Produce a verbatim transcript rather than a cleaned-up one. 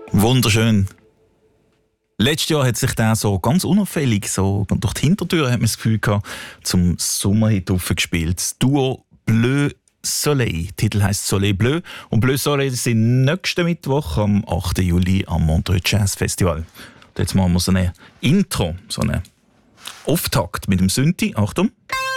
Wunderschön. Letztes Jahr hat sich der so ganz unauffällig, so durch die Hintertür, hat man das Gefühl gehabt, zum Sommerhit gespielt. Das Duo Bleu Soleil. Der Titel heisst Soleil Bleu. Und Bleu Soleil sind nächsten Mittwoch am achten Juli am Montreux Jazz Festival. Und jetzt machen wir so ein Intro, so einen Auftakt mit dem Synthi. Achtung.